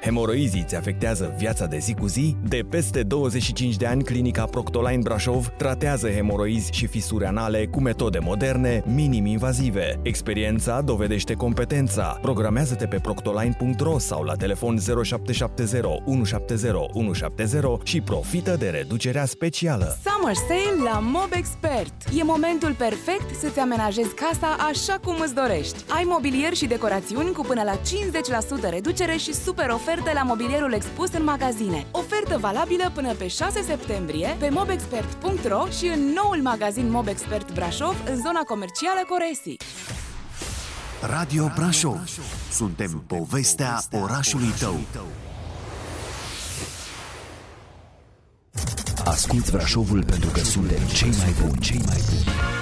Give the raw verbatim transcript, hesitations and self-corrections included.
Hemoroizii îți afectează viața de zi cu zi? De peste douăzeci și cinci de ani, Clinica Proctoline Brașov tratează hemoroizi și fisuri anale cu metode moderne, minim-invazive. Experiența dovedește competența. Programează-te pe proctoline punct ro sau la telefon zero șapte șapte zero unu șapte zero unu șapte zero și profită de reducerea specială. Summer Sale la Mobexpert. E momentul perfect să-ți amenajezi casa așa cum îți dorești. Ai mobilier și decorațiuni cu până la cincizeci la sută reducere și super oferte la mobilierul expus în magazine. Ofertă valabilă până pe șase septembrie pe mobexpert punct ro și în noul magazin Mobexpert Brașov în zona comercială Coresi. Radio Brașov. Suntem povestea orașului tău. Asculți Brașovul pentru că suntem cei mai buni, cei mai buni.